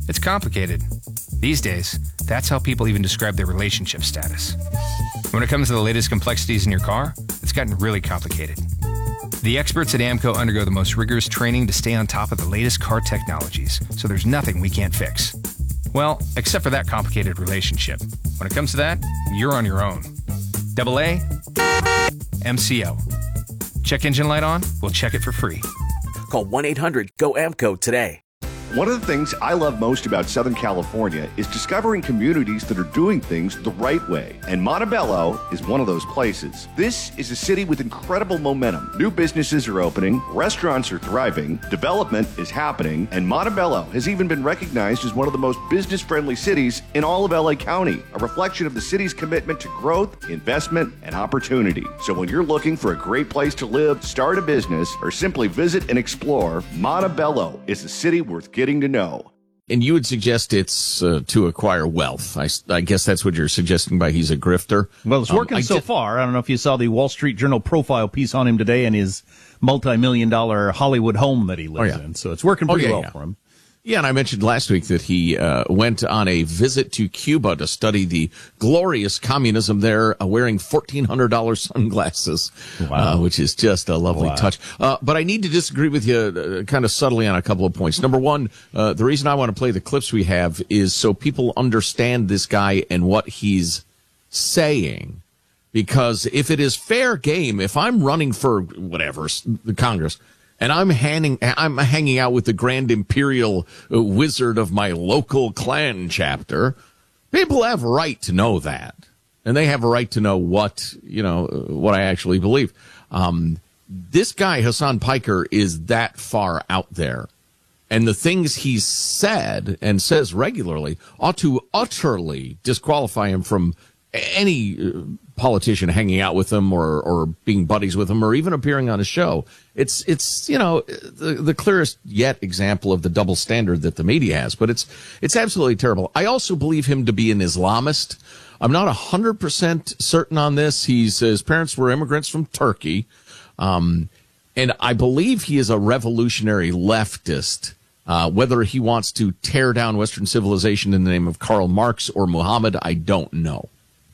It's complicated. These days, that's how people even describe their relationship status. When it comes to the latest complexities in your car, it's gotten really complicated. The experts at AAMCO undergo the most rigorous training to stay on top of the latest car technologies, so there's nothing we can't fix. Well, except for that complicated relationship. When it comes to that, you're on your own. AA, MCO. Check engine light on? We'll check it for free. Call 1-800-GO-AMCO today. One of the things I love most about Southern California is discovering communities that are doing things the right way. And Montebello is one of those places. This is a city with incredible momentum. New businesses are opening, restaurants are thriving, development is happening, and Montebello has even been recognized as one of the most business-friendly cities in all of LA County, a reflection of the city's commitment to growth, investment, and opportunity. So when you're looking for a great place to live, start a business, or simply visit and explore, Montebello is a city worth getting to know. And you would suggest it's to acquire wealth. I guess that's what you're suggesting by he's a grifter. Well, it's working so far. I don't know if you saw the Wall Street Journal profile piece on him today and his multi-million-dollar Hollywood home that he lives in. So it's working pretty well for him. Yeah, and I mentioned last week that he went on a visit to Cuba to study the glorious communism there, wearing $1,400 sunglasses, which is just a lovely touch. But I need to disagree with you kind of subtly on a couple of points. Number one, the reason I want to play the clips we have is so people understand this guy and what he's saying. Because if it is fair game, if I'm running for whatever, the Congress, and I'm hanging out with the Grand Imperial Wizard of my local clan chapter, people have a right to know that. And they have a right to know what I actually believe. This guy, Hasan Piker, is that far out there. And the things he's said and says regularly ought to utterly disqualify him from any politician hanging out with him or being buddies with him or even appearing on a show. It's the clearest yet example of the double standard that the media has, but it's absolutely terrible. I also believe him to be an Islamist. I'm not 100% certain on this. His parents were immigrants from Turkey. And I believe he is a revolutionary leftist. Whether he wants to tear down Western civilization in the name of Karl Marx or Muhammad, I don't know.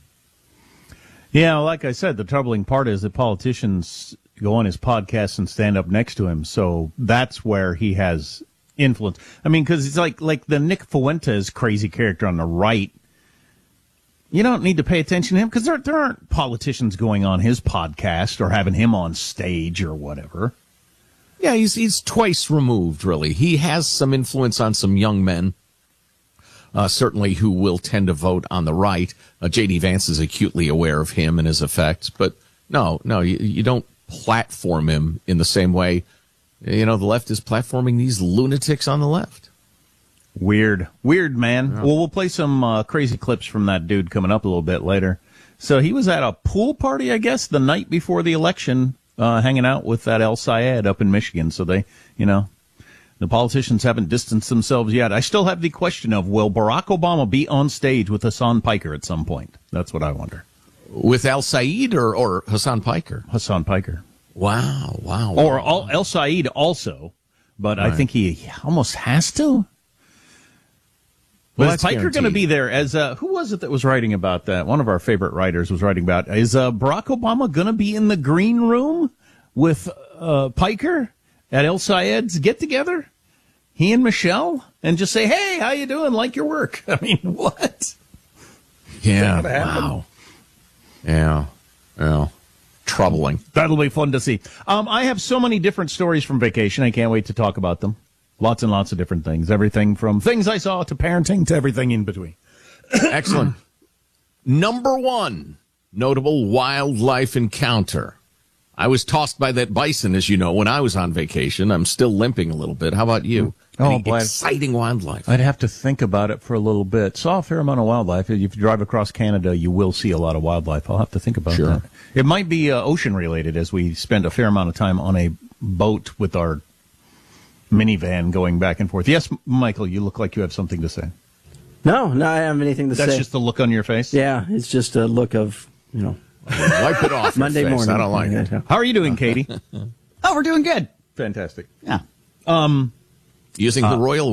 Yeah, like I said, the troubling part is that politicians go on his podcast and stand up next to him. So that's where he has influence. I mean, because it's like the Nick Fuentes crazy character on the right. You don't need to pay attention to him because there aren't politicians going on his podcast or having him on stage or whatever. Yeah, he's twice removed, really. He has some influence on some young men. Certainly who will tend to vote on the right. J.D. Vance is acutely aware of him and his effects. But no, you don't platform him in the same way. The left is platforming these lunatics on the left. Weird, man. Yeah. Well, we'll play some crazy clips from that dude coming up a little bit later. So he was at a pool party, I guess, the night before the election, hanging out with that El Sayed up in Michigan. So they, the politicians haven't distanced themselves yet. I still have the question of, will Barack Obama be on stage with Hasan Piker at some point? That's what I wonder. With El Sayed or Hasan Piker? Hasan Piker. Wow. Or El Sayed also, but right. I think he almost has to. Well, is Piker going to be there as, who was it that was writing about that? One of our favorite writers was writing about, is Barack Obama going to be in the green room with Piker at El Sayed's get-together? He and Michelle? And just say, hey, how you doing? Like your work. I mean, what? Yeah, wow. Yeah. Troubling. That'll be fun to see. I have so many different stories from vacation. I can't wait to talk about them. Lots and lots of different things. Everything from things I saw to parenting to everything in between. Excellent. Number one notable wildlife encounter. I was tossed by that bison, as you know, when I was on vacation. I'm still limping a little bit. How about you? Any exciting wildlife? I'd have to think about it for a little bit. Saw a fair amount of wildlife. If you drive across Canada, you will see a lot of wildlife. I'll have to think about that. It might be ocean-related, as we spend a fair amount of time on a boat with our minivan going back and forth. Yes, Michael, you look like you have something to say. No, I don't have anything to say. That's just the look on your face? Yeah, it's just a look of, wipe it off. Monday morning. I don't like it. How are you doing, Katie? Oh, we're doing good. Fantastic. Yeah. Using the Royal